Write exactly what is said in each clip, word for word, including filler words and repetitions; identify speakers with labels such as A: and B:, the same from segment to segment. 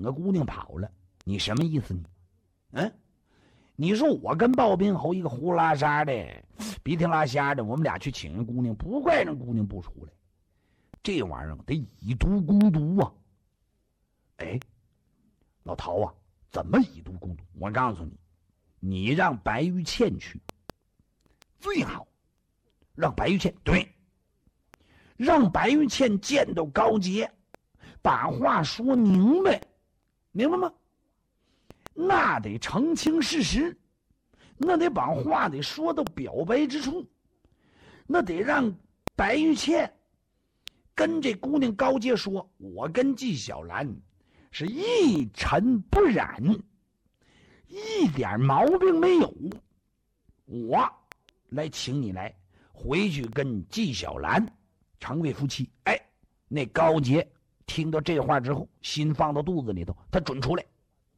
A: 个姑娘跑了，你什么意思你？嗯，你说我跟鲍宾侯一个胡拉沙的鼻涕拉瞎的，我们俩去请人姑娘，不怪那姑娘不出来，这玩意儿得以毒攻毒啊！哎，老陶啊，怎么以毒攻毒？我告诉你，你让白玉倩去，最好让白玉倩对，让白玉倩见到高洁，把话说明白，明白吗？那得澄清事实，那得把话得说到表白之处，那得让白玉倩跟这姑娘高洁说，我跟纪晓岚是一尘不染，一点毛病没有，我来请你来回去跟纪晓岚成为夫妻。哎，那高洁听到这话之后，心放到肚子里头，他准出来。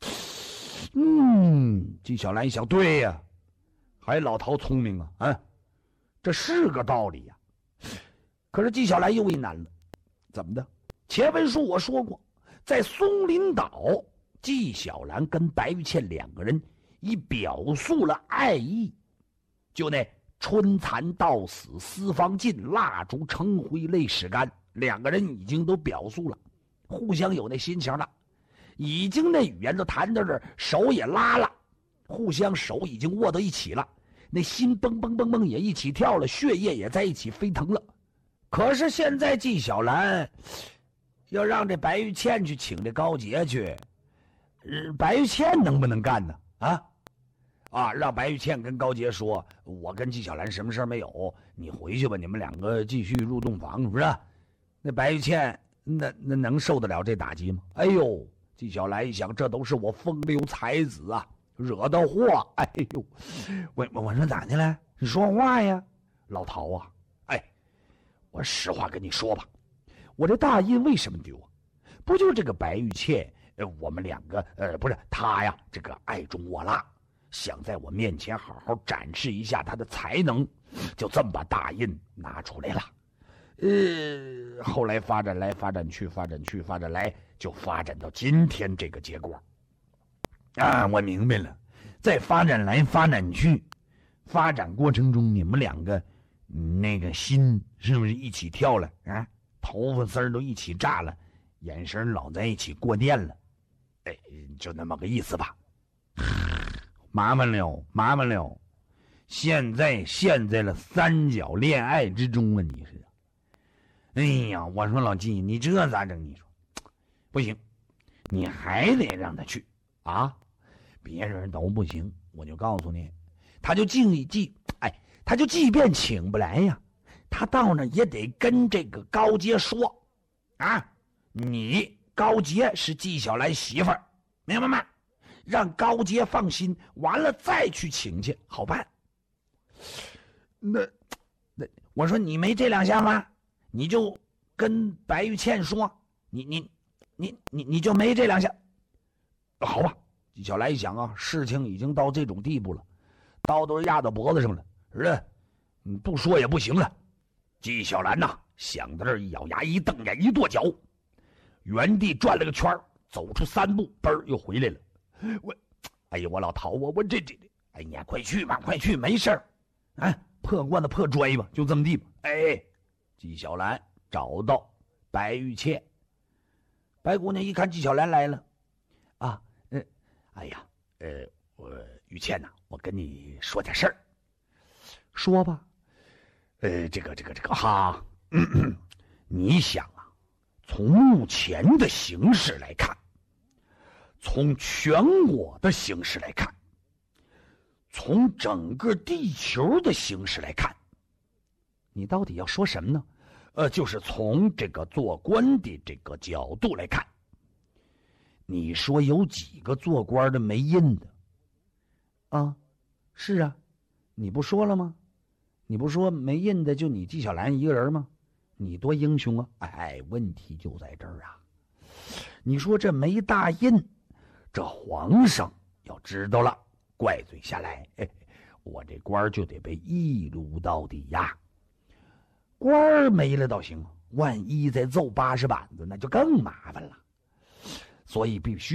A: 嗯，纪晓岚一想，对呀，还老陶聪明啊，啊，这是个道理呀。可是纪晓岚又为难了，怎么的？前文书我说过，在松林岛，纪晓岚跟白玉倩两个人已表述了爱意，就那春蚕到死丝方尽，蜡烛成灰泪始干，两个人已经都表述了，互相有那心情了，已经那语言都谈到这儿，手也拉了，互相手已经握到一起了，那心蹦蹦蹦蹦也一起跳了，血液也在一起飞腾了。可是现在纪晓岚要让这白玉倩去请这高洁去，呃、白玉倩能不能干呢？啊啊！让白玉倩跟高洁说，我跟纪晓岚什么事没有，你回去吧，你们两个继续入洞房，是不是？那白玉倩那那能受得了这打击吗？哎呦！纪晓岚一想，这都是我风流才子啊，惹到祸！哎呦，我我说咋的了？你说话呀，老陶啊！哎，我实话跟你说吧，我这大印为什么丢啊？不就这个白玉倩，呃，我们两个，呃，不是他呀，这个爱中我辣，想在我面前好好展示一下他的才能，就这么把大印拿出来了。呃，后来发展来，发展去，发展去，发展来，就发展到今天这个结果。啊，我明白了，在发展来，发展去，发展过程中，你们两个、嗯、那个心是不是一起跳了啊？头发丝儿都一起炸了，眼神老在一起过电了，哎，就那么个意思吧。麻烦了，麻烦了，现在陷在了三角恋爱之中啊！你是。哎呀，我说老纪，你这咋整？你说不行，你还得让他去啊！别人都不行，我就告诉你，他就即即哎，他就即便请不来呀，他到那也得跟这个高洁说啊，你高洁是纪晓岚媳妇儿，明白吗？让高洁放心，完了再去请去，好办。那那我说你没这两下吗？你就跟白玉倩说，你你你你你就没这两下，好吧？纪晓岚一想啊，事情已经到这种地步了，刀都压到脖子上了，是吧？嗯，不说也不行了。纪晓岚呐、啊，想到这儿，一咬牙，一瞪眼，一跺脚，原地转了个圈，走出三步，嘣又回来了。我，哎呀，我老陶，我我这这，哎呀，快去吧，快去，没事儿，啊，破罐子破摔吧，就这么地吧。哎。纪晓岚找到白玉倩，白姑娘一看纪晓岚来了，啊，呃，哎呀，呃，我玉倩呐、啊，我跟你说点事儿。说吧。呃，这个这个这个哈，咳咳你想啊，从目前的形势来看，从全国的形势来看，从整个地球的形势来看。你到底要说什么呢？呃，就是从这个做官的这个角度来看，你说有几个做官的没印的？啊，是啊，你不说了吗？你不说没印的就你纪晓岚一个人吗？你多英雄啊！哎，问题就在这儿啊！你说这没大印，这皇上要知道了，怪罪下来，哎，我这官就得被一撸到底呀！官儿没了倒行，万一再奏八十板子，那就更麻烦了。所以必须